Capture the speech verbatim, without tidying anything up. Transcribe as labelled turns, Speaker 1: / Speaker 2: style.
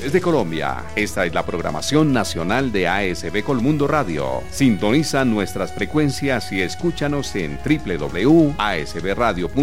Speaker 1: regiones de Colombia. Esta es la programación nacional de A S B Colmundo Radio. Sintoniza nuestras frecuencias y escúchanos en doble u doble u doble u punto a s b radio punto com.